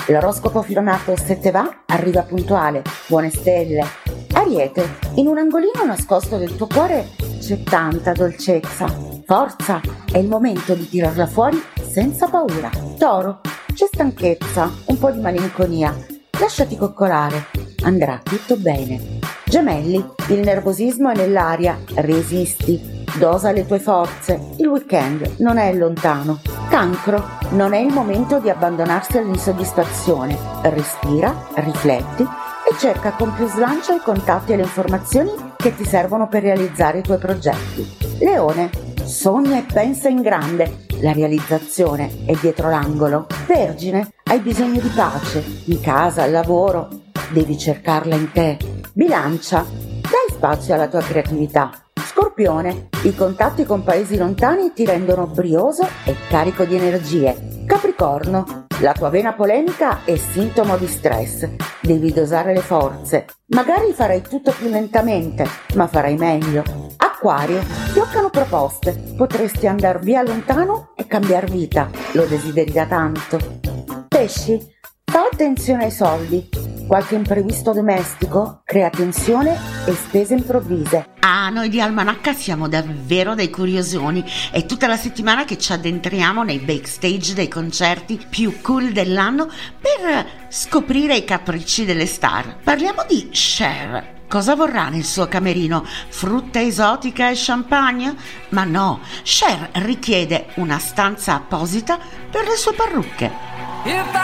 L'oroscopo firmato Se te va arriva puntuale, buone stelle. Ariete, in un angolino nascosto del tuo cuore c'è tanta dolcezza. Forza, è il momento di tirarla fuori senza paura. Toro, c'è stanchezza, un po' di malinconia. Lasciati coccolare, andrà tutto bene. Gemelli, il nervosismo è nell'aria, resisti. Dosa le tue forze, il weekend non è lontano. Cancro, non è il momento di abbandonarsi all'insoddisfazione. Respira, rifletti e cerca con più slancio i contatti e le informazioni che ti servono per realizzare i tuoi progetti. Leone, sogna e pensa in grande, la realizzazione è dietro l'angolo. Vergine, hai bisogno di pace, in casa, al lavoro, devi cercarla in te. Bilancia, dai spazio alla tua creatività. Scorpione, i contatti con paesi lontani ti rendono brioso e carico di energie. Capricorno, la tua vena polemica è sintomo di stress, devi dosare le forze. Magari farai tutto più lentamente, ma farai meglio. Acquario, fioccano proposte, potresti andare via lontano e cambiare vita, lo desideri da tanto. Pesci, fa attenzione ai soldi, qualche imprevisto domestico crea tensione e spese improvvise. Noi di Almanacca siamo davvero dei curiosoni, è tutta la settimana che ci addentriamo nei backstage dei concerti più cool dell'anno per scoprire i capricci delle star. Parliamo di Cher. Cosa vorrà nel suo camerino? Frutta esotica e champagne? Ma no, Cher richiede una stanza apposita per le sue parrucche.